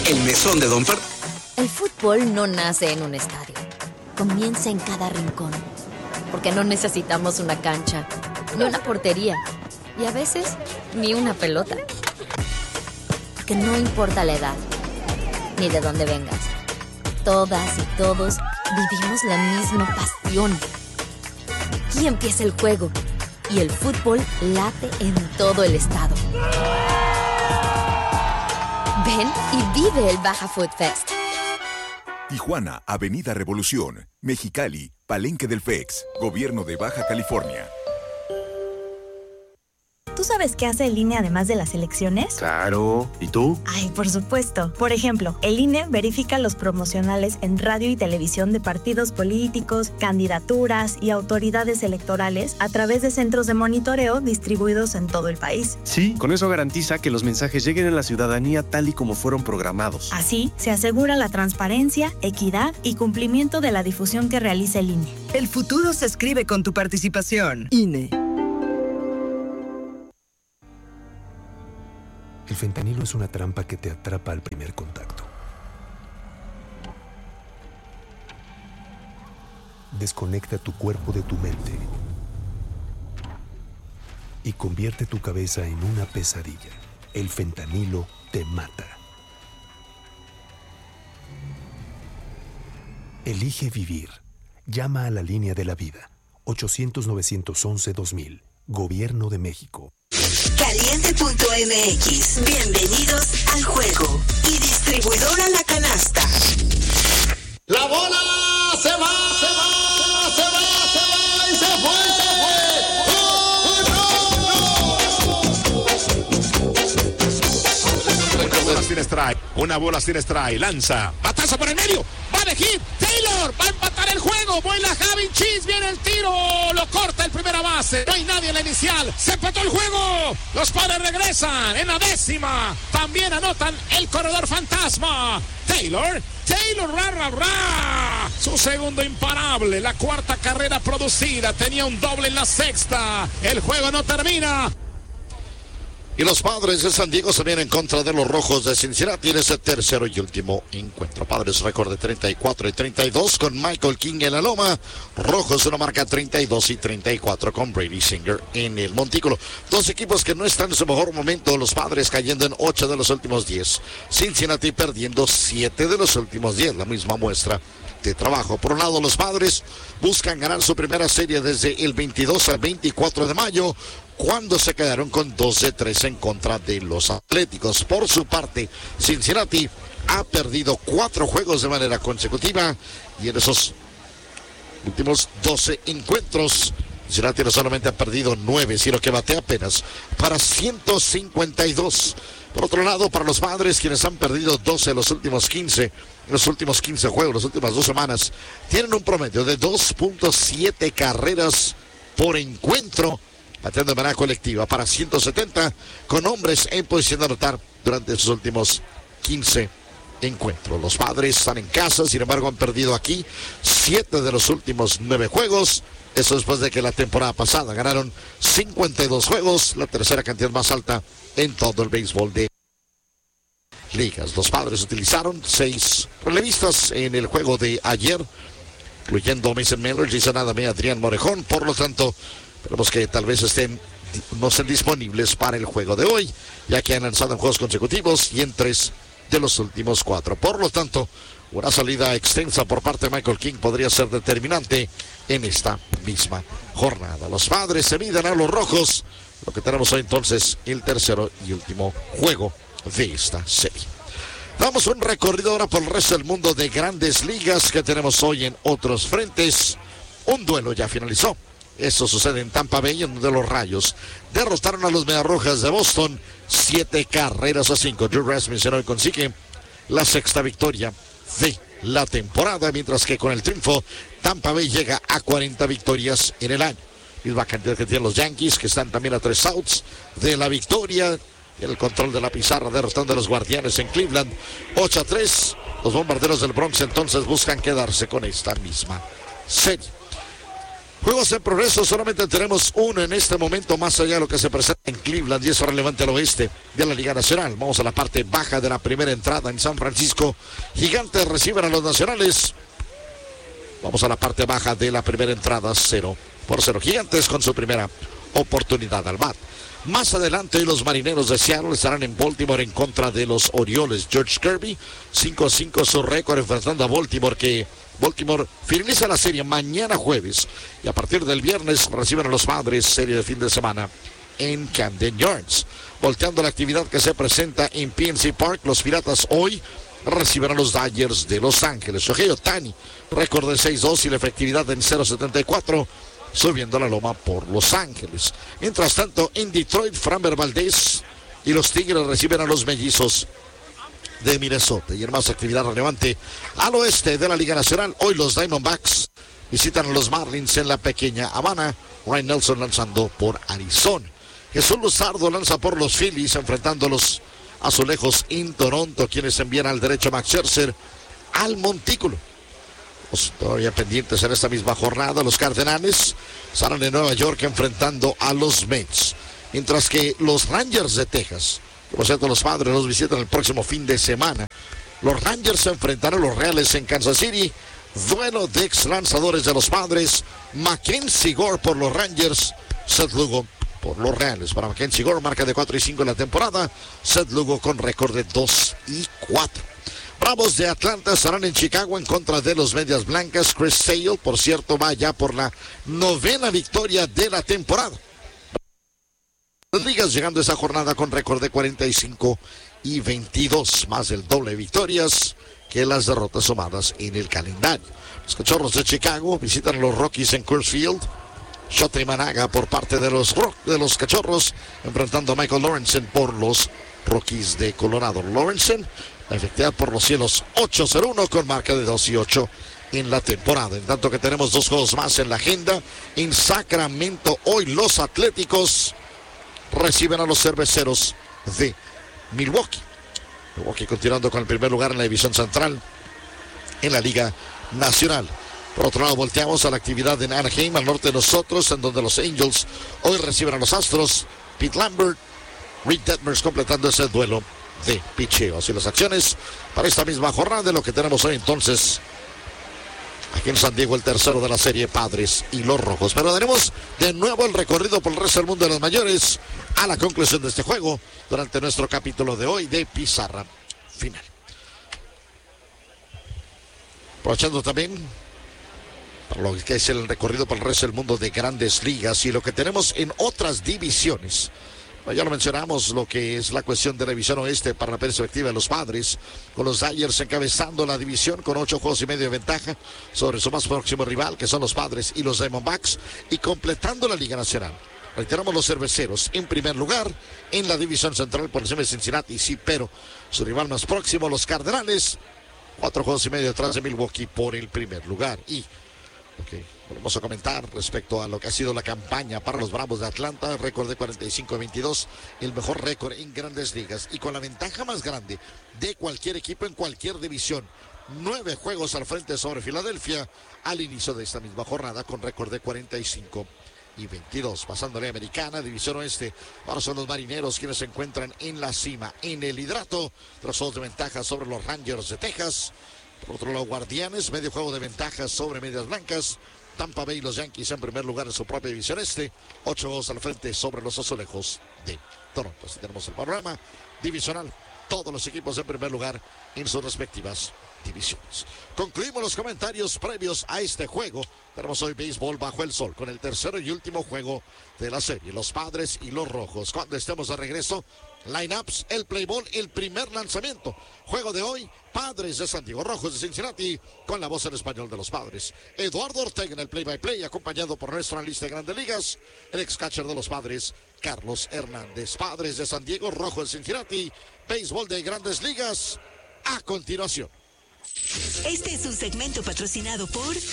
El mesón de Don Fer. El fútbol no nace en un estadio. Comienza en cada rincón. Porque no necesitamos una cancha, ni una portería, y a veces ni una pelota. Porque no importa la edad, ni de dónde vengas. Todas y todos vivimos la misma pasión. Aquí empieza el juego y el fútbol late en todo el estado. Ven y vive el Baja Food Fest. Tijuana, Avenida Revolución. Mexicali, Palenque del FEX. Gobierno de Baja California. ¿Tú sabes qué hace el INE además de las elecciones? Claro. ¿Y tú? Ay, por supuesto. Por ejemplo, el INE verifica los promocionales en radio y televisión de partidos políticos, candidaturas y autoridades electorales a través de centros de monitoreo distribuidos en todo el país. Sí, con eso garantiza que los mensajes lleguen a la ciudadanía tal y como fueron programados. Así, se asegura la transparencia, equidad y cumplimiento de la difusión que realiza el INE. El futuro se escribe con tu participación. INE. El fentanilo es una trampa que te atrapa al primer contacto. Desconecta tu cuerpo de tu mente y convierte tu cabeza en una pesadilla. El fentanilo te mata. Elige vivir. Llama a la línea de la vida. 800-911-2000. Gobierno de México. Caliente.mx. Bienvenidos al juego. Y distribuidora La Canasta. La bola se va, se va, se va, se va y se fue, sin strike, una bola sin strike, lanza, batazo por el medio, va de hit, Taylor, va a empatar el juego, vuela Javi Cheese, viene el tiro, lo corta el primera base, no hay nadie en la inicial, se empató el juego, los Padres regresan en la 10ª, también anotan el corredor fantasma, Taylor, su segundo imparable, la 4ª carrera producida, tenía un doble en la 6ª, el juego no termina. Y los Padres de San Diego se vienen en contra de los Rojos de Cincinnati en ese tercero y último encuentro. Padres récord de 34-32 con Michael King en la loma. Rojos una marca 32-34 con Brady Singer en el montículo. Dos equipos que no están en su mejor momento. Los Padres cayendo en 8 de los últimos 10. Cincinnati perdiendo 7 de los últimos 10. La misma muestra de trabajo. Por un lado, los Padres buscan ganar su primera serie desde el 22 al 24 de mayo, cuando se quedaron con 2-3 en contra de los Atléticos. Por su parte, Cincinnati ha perdido 4 juegos de manera consecutiva y en esos últimos 12 encuentros, Cincinnati no solamente ha perdido 9, sino que batea apenas para 152. Por otro lado, para los Padres, quienes han perdido 12 en los últimos 15 juegos, las últimas 2 semanas, tienen un promedio de 2.7 carreras por encuentro, bateando de manera colectiva para 170, con hombres en posición de anotar durante sus últimos 15 encuentros. Los Padres están en casa, sin embargo han perdido aquí 7 de los últimos 9 juegos. Eso después de que la temporada pasada ganaron 52 juegos, la tercera cantidad más alta en todo el béisbol de ligas. Los Padres utilizaron 6 relevistas en el juego de ayer, incluyendo Mason Miller, Jason Adame y Adrián Morejón. Por lo tanto, esperemos que tal vez no estén disponibles para el juego de hoy, ya que han lanzado en juegos consecutivos y en 3 de los últimos 4. Por lo tanto, una salida extensa por parte de Michael King podría ser determinante en esta misma jornada. Los Padres se miden a los Rojos, lo que tenemos hoy entonces el tercero y último juego de esta serie. Damos un recorrido ahora por el resto del mundo de Grandes Ligas que tenemos hoy en otros frentes. Un duelo ya finalizó. Eso sucede en Tampa Bay, en donde los Rayos derrotaron a los Mediarrojas de Boston 7-5. Drew Rasmussen hoy consigue la 6ª victoria de la temporada, mientras que con el triunfo Tampa Bay llega a 40 victorias en el año. Misma cantidad que tienen los Yankees, que están también a 3 outs de la victoria. El control de la pizarra, derrotando a los Guardianes en Cleveland 8-3. Los Bombarderos del Bronx entonces buscan quedarse con esta misma serie. Juegos en progreso, solamente tenemos uno en este momento, más allá de lo que se presenta en Cleveland, y eso relevante al oeste de la Liga Nacional. Vamos a la parte baja de la primera entrada en San Francisco. Gigantes reciben a los Nacionales. Vamos a la parte baja de la primera entrada, 0-0. Gigantes con su primera oportunidad al bat. Más adelante los Marineros de Seattle estarán en Baltimore en contra de los Orioles. George Kirby, 5-5 su récord enfrentando a Baltimore, que Baltimore finaliza la serie mañana jueves y a partir del viernes reciben a los Padres, serie de fin de semana en Camden Yards. Volteando la actividad que se presenta en PNC Park, los Piratas hoy reciben a los Dodgers de Los Ángeles. Shohei Ohtani, récord de 6-2 y la efectividad en 0.74. Subiendo la loma por Los Ángeles. Mientras tanto, en Detroit, Framber Valdez y los Tigres reciben a los Mellizos de Minnesota. Y en más actividad relevante al oeste de la Liga Nacional, hoy los Diamondbacks visitan a los Marlins en la pequeña Habana. Ryan Nelson lanzando por Arizona. Jesús Luzardo lanza por los Phillies, enfrentando a los Azulejos en Toronto, quienes envían al derecho a Max Scherzer al montículo. Todavía pendientes en esta misma jornada, los Cardenales estarán en Nueva York enfrentando a los Mets, mientras que los Rangers de Texas, que por cierto los Padres los visitan el próximo fin de semana. Los Rangers se enfrentarán a los Reales en Kansas City. Duelo de ex lanzadores de los Padres, Mackenzie Gore por los Rangers, Seth Lugo por los Reales. Para Mackenzie Gore, marca de 4-5 en la temporada, Seth Lugo con récord de 2-4. Bravos de Atlanta estarán en Chicago en contra de los Medias Blancas. Chris Sale, por cierto, va ya por la 9ª victoria de la temporada. Las ligas llegando a esa jornada con récord de 45-22, más del doble de victorias que las derrotas sumadas en el calendario. Los Cachorros de Chicago visitan a los Rockies en Coors Field. Shohei Managa por parte de los Cachorros, enfrentando a Michael Lorenzen por los Rockies de Colorado. Lorenzen, la efectividad por los cielos, 8-0-1 con marca de 2-8 en la temporada. En tanto que tenemos dos juegos más en la agenda. En Sacramento, hoy los Atléticos reciben a los Cerveceros de Milwaukee. Milwaukee continuando con el primer lugar en la división central en la Liga Nacional. Por otro lado, volteamos a la actividad en Anaheim, al norte de nosotros, en donde los Angels hoy reciben a los Astros. Pete Lambert, Reed Detmers completando ese duelo de picheo. Así las acciones para esta misma jornada de lo que tenemos hoy entonces aquí en San Diego, el tercero de la serie, Padres y los Rojos. Pero daremos de nuevo el recorrido por el resto del mundo de los mayores a la conclusión de este juego durante nuestro capítulo de hoy de Pizarra Final. Aprovechando también para lo que es el recorrido por el resto del mundo de Grandes Ligas y lo que tenemos en otras divisiones. Ya lo mencionamos, lo que es la cuestión de la división oeste para la perspectiva de los Padres, con los Dodgers encabezando la división con 8 juegos y medio de ventaja sobre su más próximo rival, que son los Padres y los Diamondbacks, y completando la Liga Nacional. Reiteramos, los Cerveceros en primer lugar en la división central por encima de Cincinnati, sí, pero su rival más próximo, los Cardenales, 4 juegos y medio detrás de Milwaukee por el primer lugar. Y volvemos a comentar respecto a lo que ha sido la campaña para los Bravos de Atlanta, récord de 45-22, el mejor récord en Grandes Ligas y con la ventaja más grande de cualquier equipo en cualquier división. 9 juegos al frente sobre Filadelfia al inicio de esta misma jornada con récord de 45-22. Pasando a la americana, división oeste, ahora son los Marineros quienes se encuentran en la cima en el liderato, tras de ventaja sobre los Rangers de Texas. Por otro lado, Guardianes, medio juego de ventaja sobre Medias Blancas. Tampa Bay y los Yankees en primer lugar en su propia división este. 8 juegos al frente sobre los Azulejos de Toronto. Así tenemos el panorama divisional. Todos los equipos en primer lugar en sus respectivas divisiones. Concluimos los comentarios previos a este juego. Tenemos hoy béisbol bajo el sol con el tercero y último juego de la serie. Los Padres y los Rojos. Cuando estemos de regreso, lineups, el play ball, el primer lanzamiento. Juego de hoy, Padres de San Diego, Rojos de Cincinnati, con la voz en español de los Padres. Eduardo Ortega en el play-by-play, acompañado por nuestro analista de Grandes Ligas, el ex-catcher de los Padres, Carlos Hernández. Padres de San Diego, Rojos de Cincinnati, béisbol de Grandes Ligas, a continuación. Este es un segmento patrocinado por